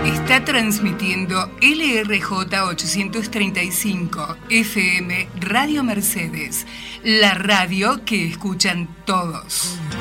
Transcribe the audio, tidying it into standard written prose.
Está transmitiendo LRJ 835 FM Radio Mercedes, la radio que escuchan todos.